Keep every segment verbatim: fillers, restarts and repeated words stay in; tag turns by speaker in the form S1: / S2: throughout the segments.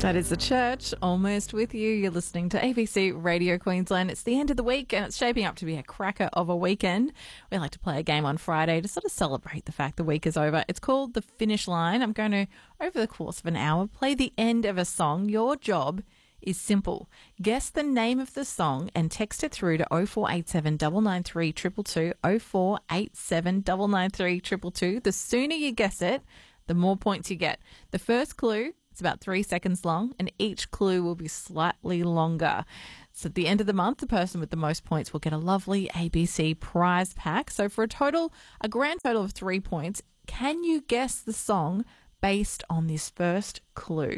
S1: That is the church, almost with you. You're listening to A B C Radio Queensland. It's the end of the week and it's shaping up to be a cracker of a weekend. We like to play a game on Friday to sort of celebrate the fact the week is over. It's called The Finish Line. I'm going to, over the course of an hour, play the end of a song. Your job is simple. Guess the name of the song and text it through to oh four eight seven, nine nine three, two two two, oh four eight seven, nine nine three, two two two. The sooner you guess it, the more points you get. The first clue, it's about three seconds long, and each clue will be slightly longer. So at the end of the month, the person with the most points will get a lovely A B C prize pack. So for a total, a grand total of three points, can you guess the song based on this first clue?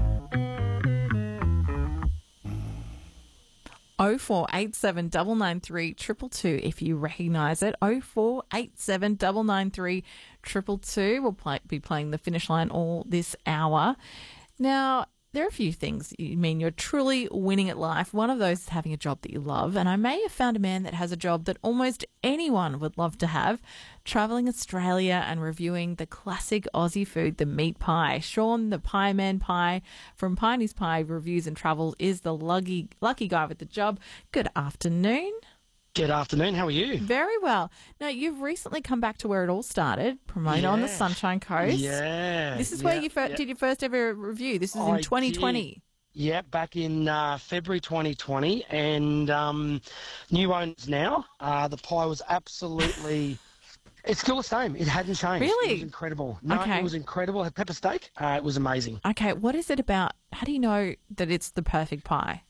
S1: oh four eight seven, nine nine three, two two two if you recognise it. oh four eight seven, nine nine three, two two two. We'll play, be playing The Finish Line all this hour. Now, there are a few things you mean you're truly winning at life. One of those is having a job that you love. And I may have found a man that has a job that almost anyone would love to have, travelling Australia and reviewing the classic Aussie food, the meat pie. Sean, the Pie Man Pie from Piney's Pie Reviews and Travels, is the lucky, lucky guy with the job. Good afternoon.
S2: Good afternoon. How are you?
S1: Very well. Now, you've recently come back to where it all started, Pomona
S2: yeah.
S1: on the Sunshine Coast.
S2: Yeah.
S1: This is
S2: yeah,
S1: where you fir-
S2: yeah.
S1: did your first ever review. This is in
S2: I
S1: twenty twenty.
S2: Did. Yeah, back in uh, February twenty twenty, and um, new owners now. Uh, the pie was absolutely... It's still the same. It hadn't changed.
S1: Really?
S2: It was incredible. No,
S1: Okay.
S2: it was incredible. Had pepper steak. Uh, it was amazing.
S1: Okay, what is it about? How do you know that it's the perfect pie?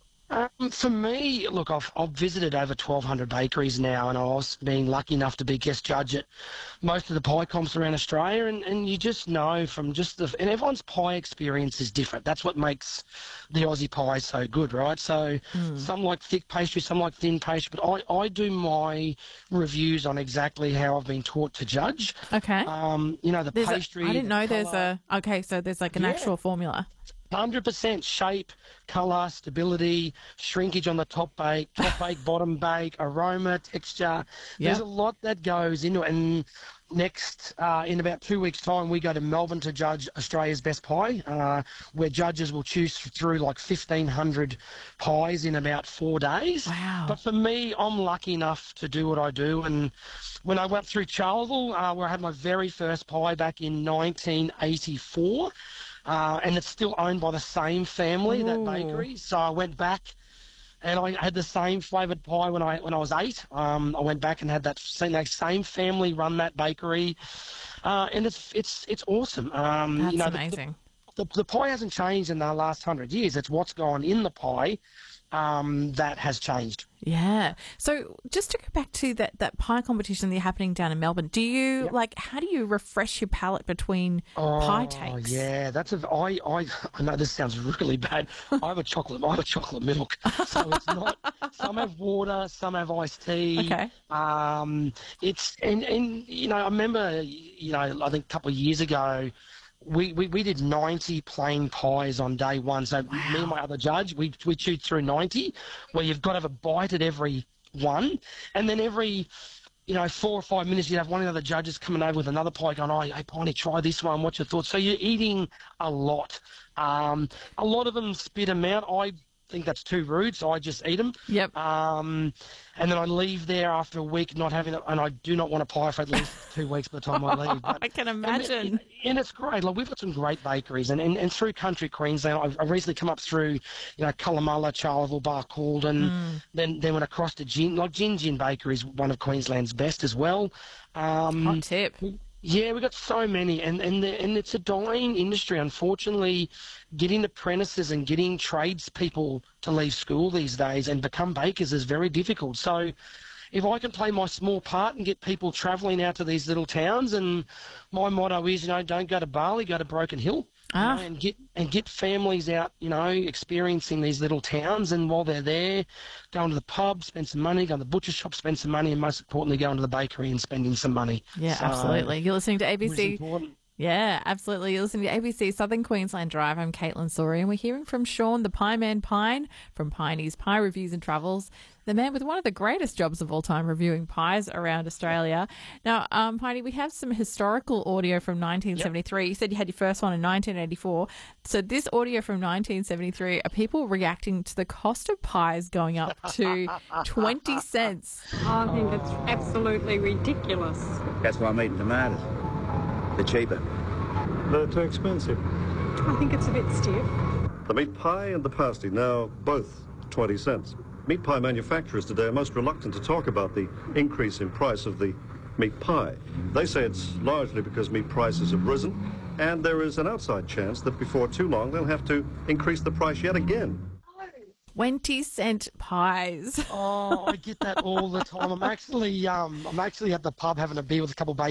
S2: Um, for me, look, I've, I've visited over twelve hundred bakeries now, and I was being lucky enough to be guest judge at most of the pie comps around Australia, and, and you just know from just the... And everyone's pie experience is different. That's what makes the Aussie pie so good, right? So
S1: Mm.
S2: some like thick pastry, some like thin pastry, but I, I do my reviews on exactly how I've been taught to judge.
S1: Okay.
S2: Um, you know, the
S1: There's a-
S2: pastry...
S1: I didn't know
S2: the
S1: there's
S2: colour.
S1: a... Okay, so there's like an
S2: Yeah.
S1: actual formula.
S2: one hundred percent shape, colour, stability, shrinkage on the top bake, top bake, bottom bake, aroma, texture. There's
S1: Yeah.
S2: a lot that goes into it. And next, uh, in about two weeks' time, we go to Melbourne to judge Australia's Best Pie, uh, where judges will choose through like fifteen hundred pies in about four days.
S1: Wow.
S2: But for me, I'm lucky enough to do what I do. And when I went through Charleville, uh, where I had my very first pie back in nineteen eighty-four, Uh, and it's still owned by the same family,
S1: Ooh.
S2: that bakery. So I went back, and I had the same flavoured pie when I when I was eight. Um, I went back and had that same, that same family run that bakery, uh, and it's it's it's awesome. Um,
S1: That's
S2: you know, the-
S1: amazing.
S2: The, the, the pie hasn't changed in the last hundred years. It's what's gone in the pie um, that has changed.
S1: Yeah. So just to go back to that, that pie competition that's happening down in Melbourne, do you,
S2: Yep.
S1: like, how do you refresh your palate between pie takes?
S2: yeah, that's a. I, I, I know this sounds really bad. I have a chocolate. I have a chocolate milk, so it's not. Some have water, some have iced tea.
S1: Okay.
S2: Um, it's and and you know I remember you know I think a couple of years ago. We, we, we did ninety plain pies on day one. So me and my other judge, we we chewed through ninety, where you've got to have a bite at every one, and then every you know four or five minutes you'd have one of the other judges coming over with another pie, going, "Oh, hey, Piney, try this one. What's your thoughts?" So you're eating a lot. Um, a lot of them spit them out. I think that's too rude, so I just eat them.
S1: Yep.
S2: Um, and then I leave there after a week not having it, and I do not want a pie for at least two weeks by the time I leave. But,
S1: I can
S2: and,
S1: imagine.
S2: and it's great. Like we've got some great bakeries, and, and, and through country Queensland, I've, I've recently come up through, you know, Colomulla, Charleville, Barcaldine,
S1: Mm.
S2: then then went across to Gin. Like Gin Gin Bakery is one of Queensland's best as well. Um,
S1: Hot tip.
S2: yeah, we've got so many, and and the, and it's a dying industry. Unfortunately, getting apprentices and getting tradespeople to leave school these days and become bakers is very difficult. So, if I can play my small part and get people travelling out to these little towns, and my motto is, you know, don't go to Bali, go to Broken Hill. you
S1: Ah.
S2: know, and get and get families out, you know, experiencing these little towns, and while they're there, going to the pub, spend some money, go to the butcher shop, spend some money, and most importantly, going to the bakery and spending some money.
S1: Yeah,
S2: So,
S1: absolutely. You're listening to
S2: which is
S1: A B C.
S2: important.
S1: Yeah, absolutely. You're listening to A B C Southern Queensland Drive. I'm Caitlin Sawyer, and we're hearing from Sean, the Pie Man Pine, from Piney's Pie Reviews and Travels, the man with one of the greatest jobs of all time reviewing pies around Australia. Now, um, Piney, we have some historical audio from nineteen seventy-three. Yep. You said you had your first one in nineteen eighty-four. So this audio from nineteen seventy-three are people reacting to the cost of pies going up to twenty cents.
S3: I think it's absolutely ridiculous.
S4: That's why I'm eating tomatoes. They're cheaper.
S5: They're too expensive.
S3: I think it's a bit stiff.
S5: The meat pie and the pasty, now both twenty cents. Meat pie manufacturers today are most reluctant to talk about the increase in price of the meat pie. They say it's largely because meat prices have risen, and there is an outside chance that before too long they'll have to increase the price yet again.
S1: twenty cent pies.
S2: Oh, I get that all the time. I'm actually, um, I'm actually at the pub having a beer with a couple of babies.